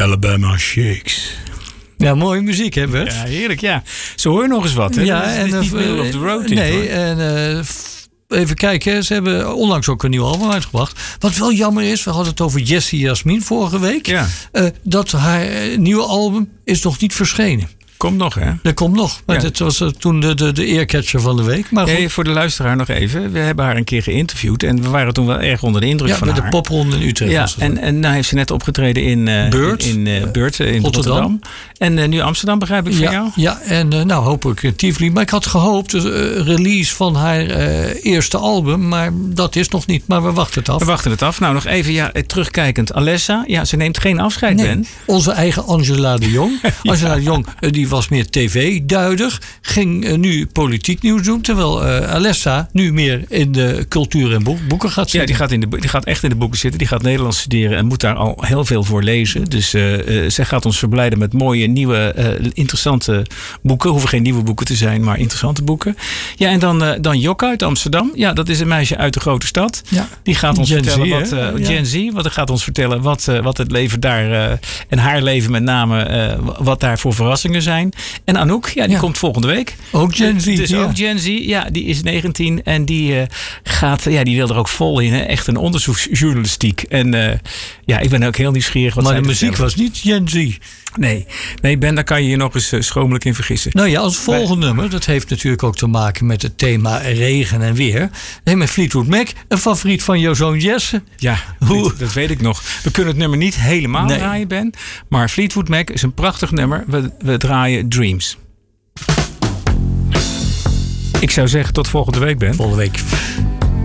Alabama Shakes. Ja, mooie muziek, hè Bert? Ja, heerlijk, ja. Zo hoor je nog eens wat, hè? Ja, het is niet middle of the road. Even kijken, ze hebben onlangs ook een nieuw album uitgebracht. Wat wel jammer is, we hadden het over Jessie Jasmin vorige week. Ja. Dat haar nieuwe album is nog niet verschenen. Komt nog, hè? Dat komt nog. Maar het was toen de earcatcher van de week. Maar goed. Voor de luisteraar nog even. We hebben haar een keer geïnterviewd. En we waren toen wel erg onder de indruk van haar. Ja, bij de popronde in Utrecht. Ja, was dat en nou heeft ze net opgetreden in Beurt in Rotterdam. En nu Amsterdam, begrijp ik van jou? Ja, en nou hopelijk Tivoli. Maar ik had gehoopt, release van haar eerste album. Maar dat is nog niet. Maar we wachten het af. We wachten het af. Nou, nog even terugkijkend. Alessa, ze neemt geen afscheid, Ben. Onze eigen Angela de Jong. Angela de Jong, die was meer tv-duider. Ging nu politiek nieuws doen. Terwijl Alessa nu meer in de cultuur en boeken gaat zitten. Ja, die gaat echt in de boeken zitten. Die gaat Nederlands studeren en moet daar al heel veel voor lezen. Dus zij gaat ons verblijden met mooie, nieuwe, interessante boeken. Hoeven geen nieuwe boeken te zijn, maar interessante boeken. Ja, en dan Jokka uit Amsterdam. Ja, dat is een meisje uit de grote stad. Ja. Die gaat ons vertellen Gen Z. Want gaat ons vertellen wat het leven daar en haar leven met name, wat daar voor verrassingen zijn. En Anouk, die komt volgende week. Ook Gen Z. Dus ook Gen Z, die is 19 en die die wil er ook vol in. Hè? Echt een onderzoeksjournalistiek. En ik ben ook heel nieuwsgierig. Maar de muziek was niet Gen Z. Nee, Ben, daar kan je je nog eens schromelijk in vergissen. Nou ja, als volgende nummer, dat heeft natuurlijk ook te maken met het thema regen en weer. Met Fleetwood Mac, een favoriet van jouw zoon Jesse. Ja, dat weet ik nog. We kunnen het nummer niet helemaal draaien, Ben. Maar Fleetwood Mac is een prachtig nummer. We draaien Dreams. Ik zou zeggen tot volgende week, Ben. Volgende week.